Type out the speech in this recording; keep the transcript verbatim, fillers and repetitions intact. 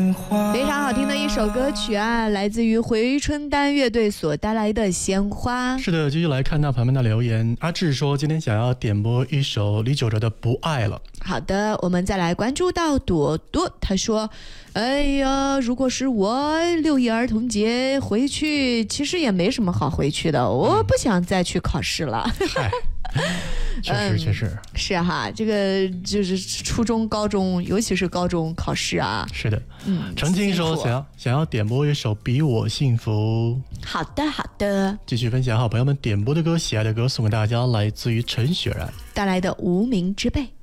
鲜花。 非常好听的一首歌曲啊，来自于回春丹乐队所带来的鲜花。 是的，继续来看到朋友们的留言。阿志说今天想要点播一首李玖哲的不爱了。 好的，我们再来关注到朵朵，他说哎呀，如果是我六一儿童节回去，其实也没什么好回去的，我不想再去考试了。 嗨，确实确实、嗯、 是哈，这个就是初中高中尤其是高中考试啊。 是的， 嗯， 陈静说想要想要点播一首比我幸福。 好的好的， 继续分享好朋友们点播的歌，喜爱的歌送给大家，来自于陈雪然带来的无名之辈。